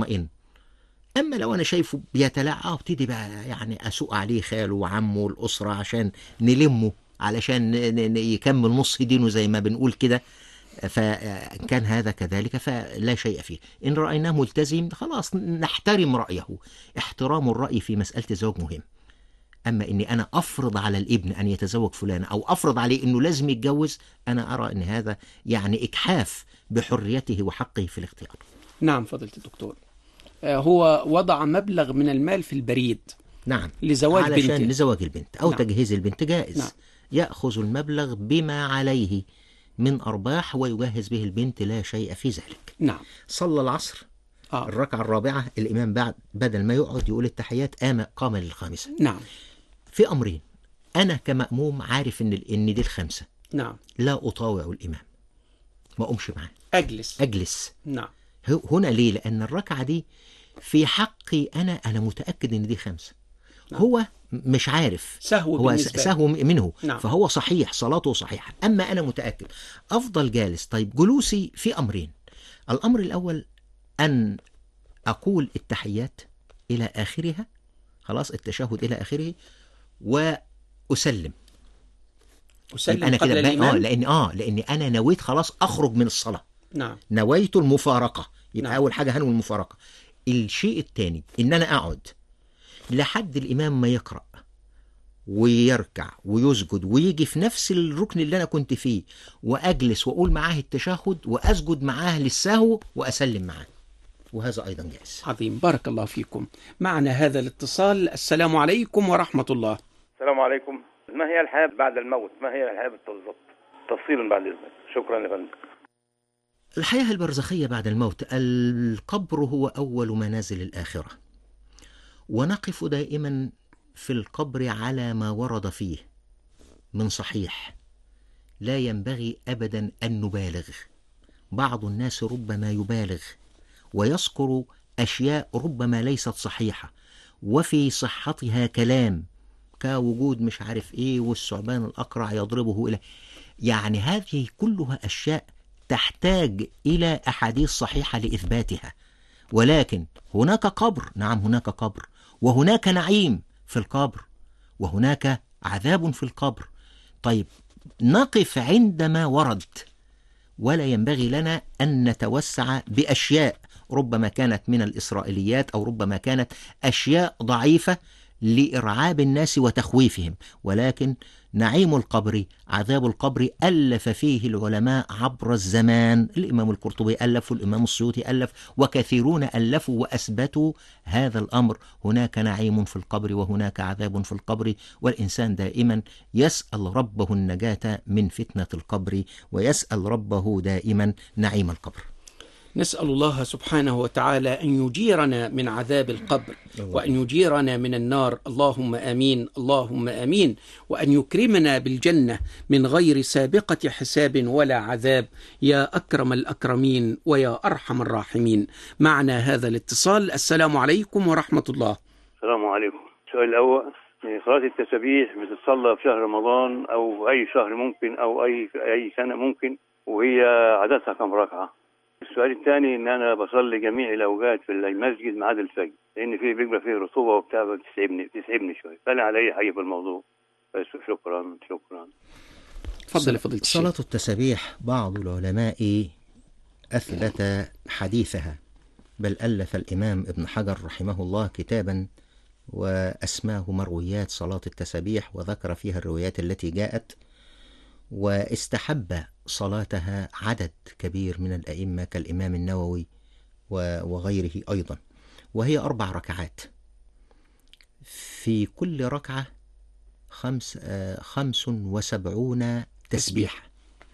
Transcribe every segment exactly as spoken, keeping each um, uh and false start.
اطمئن. اما لو انا شايفه بيتلاعب ابتدي بقى يعني اسوق عليه خاله وعمه والاسره عشان نلمه علشان ن- ن- يكمل نص دينه زي ما بنقول كده. فإن كان هذا كذلك فلا شيء فيه. إن رأيناه ملتزم خلاص نحترم رأيه. احترام الرأي في مسألة الزواج مهم. أما إني أنا أفرض على الابن أن يتزوج فلان أو أفرض عليه إنه لازم يتجوز، أنا أرى أن هذا يعني إجحاف بحريته وحقه في الاختيار. نعم فضيلة الدكتور. آه، هو وضع مبلغ من المال في البريد نعم لزواج علشان بنته. لزواج البنت أو نعم. تجهيز البنت جائز. نعم. يأخذ المبلغ بما عليه من أرباح ويجهز به البنت، لا شيء في ذلك. نعم. صلى العصر آه. الركعة الرابعة الإمام بعد بدل ما يقعد يقول التحيات قام قام للخامسة. نعم. في أمرين، أنا كمأموم عارف إن إن دي الخمسة، نعم. لا أطاوع الإمام، ما أقومش معاه، أجلس. أجلس. نعم. هنا ليه؟ لأن الركعة دي في حقي أنا أنا متأكد إن دي خمسة. نعم. هو مش عارف، سهو هو بالنسبة سهو منه. نعم. فهو صحيح صلاته صحيحة، أما أنا متأكد أفضل جالس. طيب جلوسي في أمرين، الأمر الأول أن أقول التحيات إلى آخرها، خلاص التشهد إلى آخره، وأسلم. أسلم أنا قبل كده الإمام. آه لأني آه لأني أنا نويت خلاص أخرج من الصلاة. نعم. نويت المفارقة، يبقى نعم. أول حاجة هنوي المفارقة. الشيء الثاني إن أنا أقعد لحد الإمام ما يقرأ ويركع ويسجد ويجي في نفس الركن اللي أنا كنت فيه، وأجلس وأقول معاه التشهد وأسجد معاه للسهو وأسلم معاه، وهذا أيضا جائز. عظيم، بارك الله فيكم. معنا هذا الاتصال. السلام عليكم ورحمة الله. السلام عليكم. ما هي الحياة بعد الموت؟ ما هي الحياة بالضبط؟ تفصيلا بعد إذنك. شكرا يا فندم. الحياة البرزخية بعد الموت، القبر هو أول منازل الآخرة، ونقف دائما في القبر على ما ورد فيه من صحيح، لا ينبغي أبدا أن نبالغ. بعض الناس ربما يبالغ ويذكر أشياء ربما ليست صحيحة وفي صحتها كلام، كوجود مش عارف إيه والثعبان الأقرع يضربه إلى، يعني هذه كلها أشياء تحتاج إلى أحاديث صحيحة لإثباتها. ولكن هناك قبر، نعم هناك قبر، وهناك نعيم في القبر، وهناك عذاب في القبر. طيب نقف عندما ورد، ولا ينبغي لنا أن نتوسع بأشياء ربما كانت من الإسرائيليات أو ربما كانت أشياء ضعيفة لإرعاب الناس وتخويفهم. ولكن نعيم القبر، عذاب القبر، ألف فيه العلماء عبر الزمان. الإمام القرطبي ألف، والإمام السيوطي ألف، وكثيرون ألفوا وأثبتوا هذا الأمر. هناك نعيم في القبر وهناك عذاب في القبر، والإنسان دائما يسأل ربه النجاة من فتنة القبر، ويسأل ربه دائما نعيم القبر. نسأل الله سبحانه وتعالى أن يجيرنا من عذاب القبر وأن يجيرنا من النار، اللهم آمين اللهم آمين، وأن يكرمنا بالجنة من غير سابقة حساب ولا عذاب، يا أكرم الأكرمين ويا أرحم الراحمين. معنا هذا الاتصال. السلام عليكم ورحمة الله. السلام عليكم. السؤال الأول، صلاة التسابيح بتتصلى في شهر رمضان أو أي شهر ممكن أو أي أي سنة ممكن، وهي عددها كم ركعة؟ السؤال الثاني ان انا بصلي جميع الاوقات في المسجد ما عدا الفجر، لان فيه بيبقى فيه رطوبه وبتاع بتسعبني بتسعبني شويه، فانا على اي حاجه في الموضوع. بس شكرا شكرا. تفضل يا فضيلة الشيخ. صلاة التسابيح بعض العلماء أثبت حديثها، بل ألف الإمام ابن حجر رحمه الله كتابا وأسماه مرويات صلاة التسابيح، وذكر فيها الروايات التي جاءت، واستحب صلاتها عدد كبير من الأئمة كالإمام النووي وغيره أيضا. وهي أربع ركعات، في كل ركعة خمس, خمس وسبعون تسبيح.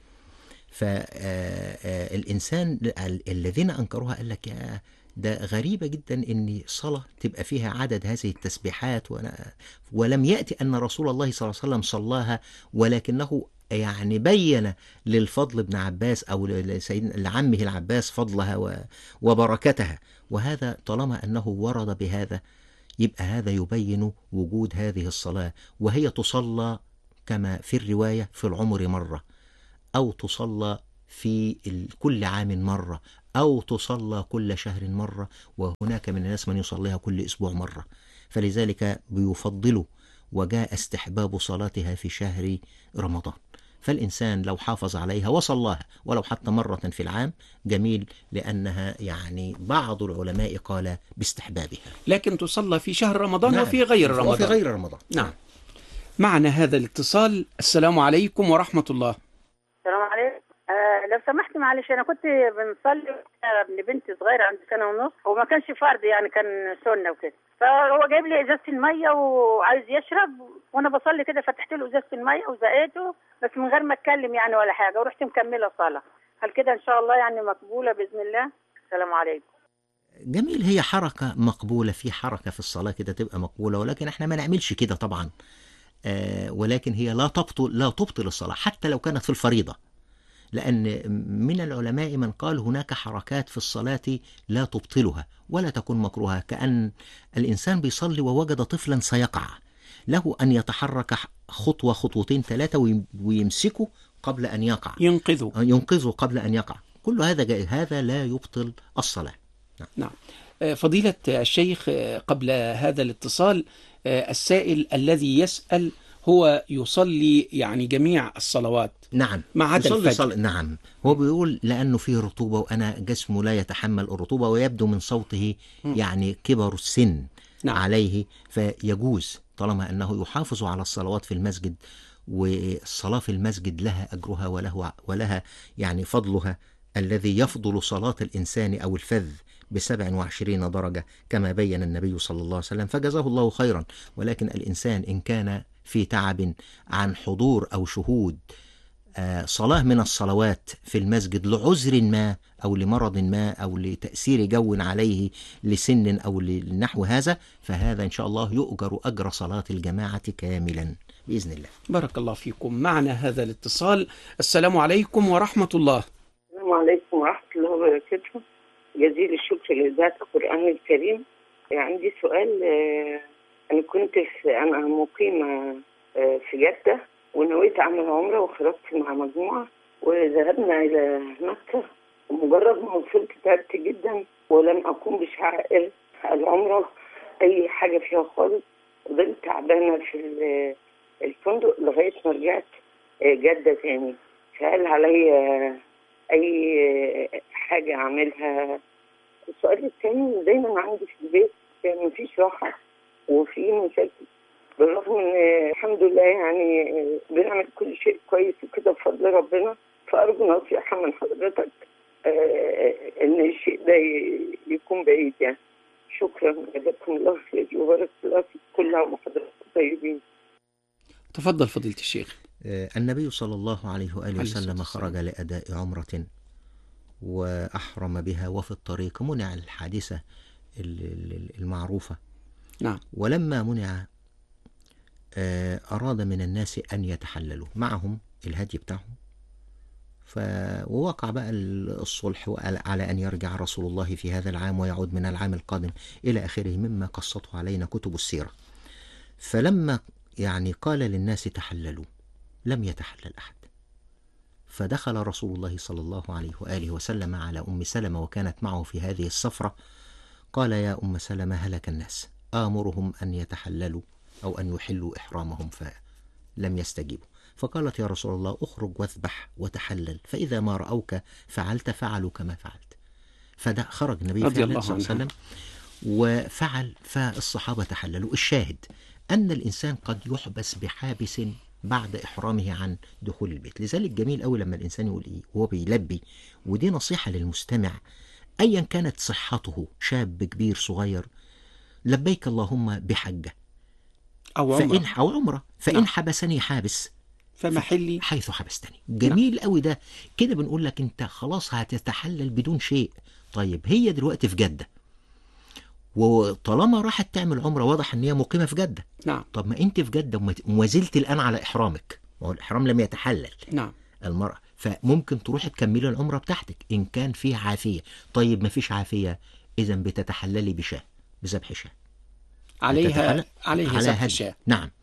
فالإنسان الذين أنكروها قال لك يا ده غريبة جدا ان صلاة تبقى فيها عدد هذه التسبيحات، ولم يأتي أن رسول الله صلى الله عليه وسلم صلاها، ولكنه يعني بين للفضل بن عباس أو لعمه العباس فضلها وبركتها. وهذا طالما أنه ورد بهذا يبقى هذا يبين وجود هذه الصلاة، وهي تصلى كما في الرواية في العمر مرة، أو تصلى في كل عام مرة، أو تصلى كل شهر مرة، وهناك من الناس من يصليها كل أسبوع مرة. فلذلك بيفضلوا، وجاء استحباب صلاتها في شهر رمضان. فالإنسان لو حافظ عليها وصلاها ولو حتى مرة في العام جميل، لأنها يعني بعض العلماء قال باستحبابها. لكن تصلى في شهر رمضان نعم. وفي غير رمضان. وفي غير رمضان. نعم. معنا هذا الاتصال. السلام عليكم ورحمة الله. السلام عليكم. آه لو سمحت معلش، انا كنت بنصلي ابن بنتي صغيره عندي سنه ونص، وما كانش فرض يعني، كان سنه وكده. فهو جايب لي ازازه الميه وعايز يشرب، وانا بصلي كده فتحت له ازازه الميه وزقيته، بس من غير ما اتكلم يعني ولا حاجه، ورحت مكمله صلاه. هل كده ان شاء الله يعني مقبوله باذن الله؟ السلام عليكم. جميل، هي حركة مقبولة، في حركة في الصلاة كده تبقى مقبولة، ولكن احنا ما نعملش كده طبعا. آه ولكن هي لا تبطل لا تبطل الصلاة حتى لو كانت في الفريضة، لأن من العلماء من قال هناك حركات في الصلاة لا تبطلها ولا تكون مكروهة، كأن الإنسان بيصلي ووجد طفلا سيقع، له أن يتحرك خطوة خطوتين ثلاثة ويمسكه قبل أن يقع، ينقذه ينقذه قبل أن يقع. كل هذا جائز، هذا لا يبطل الصلاة. نعم. نعم. فضيلة الشيخ، قبل هذا الاتصال السائل الذي يسأل هو يصلي يعني جميع الصلوات. نعم. ما عدا الفجر. صل... نعم. هو بيقول لأنه فيه رطوبة وأنا جسمه لا يتحمل الرطوبة، ويبدو من صوته يعني كبر السن نعم. عليه، فيجوز طالما أنه يحافظ على الصلوات في المسجد، والصلاة في المسجد لها أجرها وله ولها يعني فضلها الذي يفضل صلاة الإنسان أو الفذ بسبع وعشرين درجة كما بين النبي صلى الله عليه وسلم، فجزاه الله خيرا. ولكن الإنسان إن كان في تعب عن حضور أو شهود صلاة من الصلوات في المسجد لعذر ما أو لمرض ما أو لتأثير جو عليه لسن أو لنحو هذا، فهذا إن شاء الله يؤجر أجر صلاة الجماعة كاملا بإذن الله. بارك الله فيكم. معنا هذا الاتصال. السلام عليكم ورحمة الله. السلام عليكم ورحمة الله وبركاته. جزيل الشكر لذات القرآن الكريم. عندي سؤال. أنا كنت في أنا مقيمة في جدة، ونويت أعمل عمرة وخرجت مع مجموعة وذهبنا إلى مكة، ومجرد ما وصلت تعبت جدا ولم أكون بشعائر العمرة أي حاجة فيها خالص. فضلت تعبانة في الفندق لغاية ما رجعت جدة تاني. فهل عليا أي حاجة أعملها؟ السؤال الثاني، دايما عندي في البيت مفيش راحة وفي مشاكل، بالرغم ان الحمد لله يعني بنعمل كل شيء كويس وكده بفضل ربنا. فأرجو نصيحة من حضرتك ان الشيء ده يكون بعيد يعني. شكرا، جزاكم الله خير وبارك الله في كل عام وحضرتك طيبين. تفضل فضيلة الشيخ. النبي صلى الله عليه وآله وسلم خرج لأداء عمرة وأحرم بها، وفي الطريق منع الحادثة المعروفة. نعم. ولما منع أراد من الناس أن يتحللوا معهم الهدي بتاعهم، فوقع بقى الصلح على أن يرجع رسول الله في هذا العام ويعود من العام القادم إلى آخره مما قصته علينا كتب السيرة. فلما يعني قال للناس تحللوا لم يتحلل أحد، فدخل رسول الله صلى الله عليه وآله وسلم على أم سلمة وكانت معه في هذه السفرة، قال يا أم سلمة هلك الناس، آمرهم أن يتحللوا أو أن يحلوا إحرامهم فلم يستجيبوا. فقالت يا رسول الله اخرج واذبح وتحلل، فإذا ما رأوك فعلت فعلوا كما فعلت. فخرج النبي صلى الله عليه وسلم وفعل، فالصحابة تحللوا. الشاهد أن الإنسان قد يحبس بحابس بعد إحرامه عن دخول البيت. لذلك جميل أوي لما الإنسان يقول إيه وهو بيلبي، ودي نصيحة للمستمع أيا كانت صحته، شاب كبير صغير، لبيك اللهم بحجة أو عمرة فإن أو عمرة فإن نعم. حبسني حابس فمحلي حيث حبستني. جميل نعم. قوي ده كده بنقول لك أنت خلاص هتتحلل بدون شيء. طيب هي دلوقتي في جدة، وطالما راحت تعمل عمرة واضح ان هي مقيمة في جدة. نعم. طب ما انت في جدة وما زلت الآن على إحرامك، وهو الإحرام لم يتحلل. نعم. المرأة فممكن تروح تكملي العمرة بتاعتك إن كان فيه عافية. طيب ما فيش عافية، إذن بتتحللي بشاه، بذبح شاه عليها عليها عليها ذبح شاه. نعم.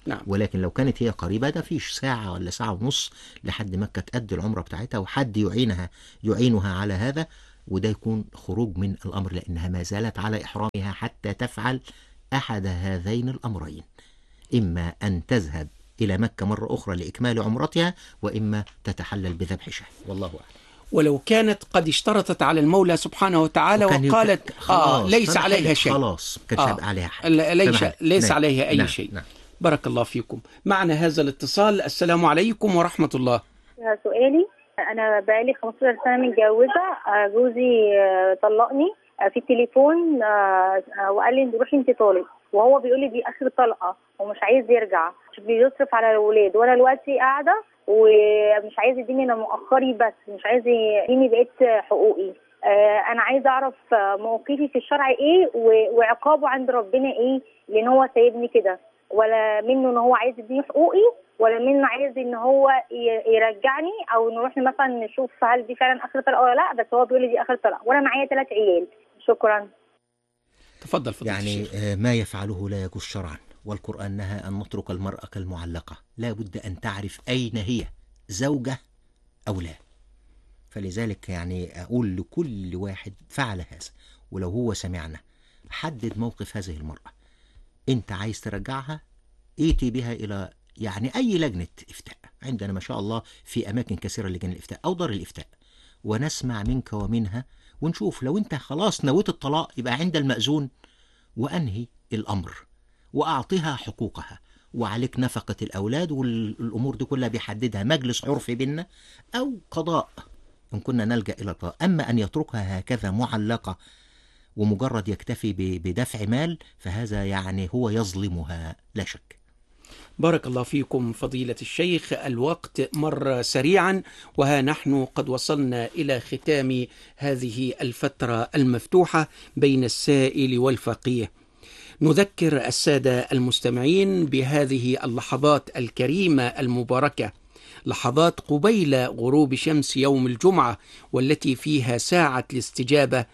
نعم. ولكن لو كانت هي قريبة ده فيش ساعة ولا ساعة ونص لحد مكة تأدي العمرة بتاعتها، وحد يعينها يعينها على هذا، وده يكون خروج من الأمر، لأنها ما زالت على إحرامها حتى تفعل أحد هذين الأمرين، إما أن تذهب إلى مكة مرة أخرى لإكمال عمرتها، وإما تتحلل بذبح شاة، والله أعلم. ولو كانت قد اشترطت على المولى سبحانه وتعالى وقالت آه ليس عليها شيء، خلاص كانش آه هيبقى عليها حاجة، ليس, ليس نعم. عليها أي نعم. شيء. نعم. بارك الله فيكم. معنا هذا الاتصال. السلام عليكم ورحمة الله. سؤالي، أنا بقالي خمستاشر سنة متجوزة، جوزي طلقني في التليفون وقال لي روحي انت طالق، وهو بيقول لي دي آخر طلقة ومش عايز يرجع، بيصرف على الأولاد، وأنا دلوقتي قاعدة ومش عايز يديني انا مؤخري، بس مش عايز يديني بقيت حقوقي. آه انا عايزه اعرف موقفي في الشرع ايه وعقابه عند ربنا ايه، لان هو سايبني كده، ولا منه ان هو عايز يديني حقوقي، ولا منه عايز ان هو يرجعني، او نروح مثلا نشوف هل دي فعلا اخر طلقه ولا لا. بس هو بيقول لي دي اخر طلقه، وانا معايا ثلاث عيال. شكرا. تفضل فضيلة يعني الشيخ. ما يفعله لا يجوز شرعا، والقرآن نهى أن نترك المرأة كالمعلقة، لا بد أن تعرف أين هي، زوجة أو لا. فلذلك يعني أقول لكل واحد فعل هذا، ولو هو سمعنا، حدد موقف هذه المرأة. أنت عايز ترجعها، ائتي بها إلى يعني أي لجنة إفتاء، عندنا ما شاء الله في أماكن كثيرة لجنة الإفتاء أو دار الإفتاء، ونسمع منك ومنها ونشوف. لو أنت خلاص نويت الطلاق، يبقى عند المأذون وأنهي الأمر وأعطيها حقوقها، وعليك نفقة الأولاد، والأمور دي كلها بيحددها مجلس عرفي بيننا أو قضاء إن كنا نلجأ إلى القضاء. أما أن يتركها هكذا معلقة ومجرد يكتفي بدفع مال، فهذا يعني هو يظلمها لا شك. بارك الله فيكم فضيلة الشيخ. الوقت مر سريعا، وها نحن قد وصلنا إلى ختام هذه الفترة المفتوحة بين السائل والفقيه. نذكر السادة المستمعين بهذه اللحظات الكريمة المباركة، لحظات قبيل غروب شمس يوم الجمعة، والتي فيها ساعة الاستجابة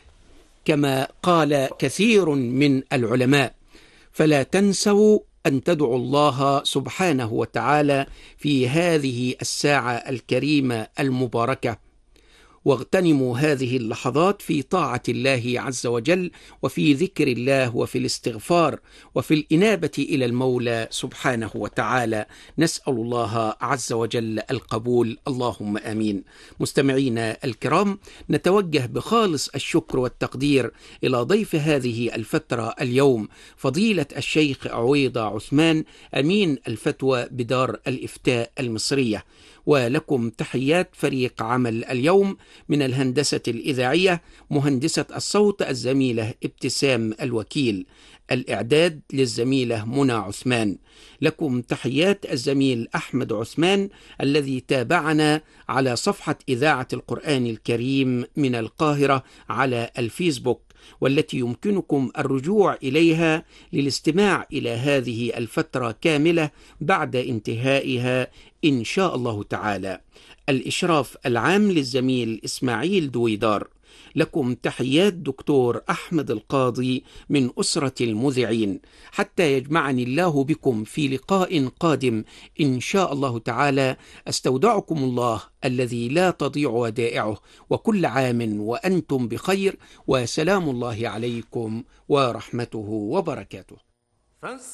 كما قال كثير من العلماء. فلا تنسوا أن تدعوا الله سبحانه وتعالى في هذه الساعة الكريمة المباركة، واغتنموا هذه اللحظات في طاعة الله عز وجل، وفي ذكر الله، وفي الاستغفار، وفي الإنابة إلى المولى سبحانه وتعالى. نسأل الله عز وجل القبول، اللهم آمين. مستمعينا الكرام، نتوجه بخالص الشكر والتقدير إلى ضيف هذه الفترة اليوم، فضيلة الشيخ عويضة عثمان، أمين الفتوى بدار الإفتاء المصرية. ولكم تحيات فريق عمل اليوم من الهندسة الإذاعية، مهندسة الصوت الزميلة ابتسام الوكيل، الإعداد للزميلة منى عثمان. لكم تحيات الزميل أحمد عثمان الذي تابعنا على صفحة إذاعة القرآن الكريم من القاهرة على الفيسبوك، والتي يمكنكم الرجوع إليها للاستماع إلى هذه الفترة كاملة بعد انتهائها إن شاء الله تعالى. الإشراف العام للزميل إسماعيل دويدار. لكم تحيات دكتور أحمد القاضي من أسرة المذيعين، حتى يجمعني الله بكم في لقاء قادم إن شاء الله تعالى. أستودعكم الله الذي لا تضيع ودائعه، وكل عام وأنتم بخير، وسلام الله عليكم ورحمته وبركاته.